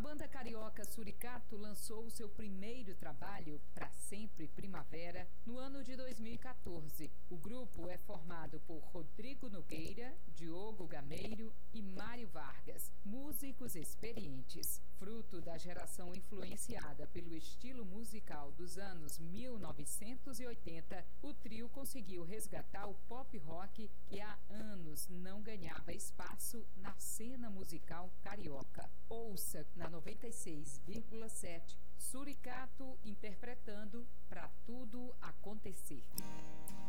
banda carioca Suricato lançou o seu primeiro trabalho, Pra Sempre Primavera, no ano de 2014. O grupo é formado por Rodrigo Nogueira, Diogo Gameiro e Mário Vargas, músicos experientes. Fruto da geração influenciada pelo estilo musical dos anos 1980, o trio conseguiu resgatar o pop rock que há anos não ganhava espaço na cena musical carioca. Ouça na 96,7 Suricato interpretando Pra Tudo Acontecer.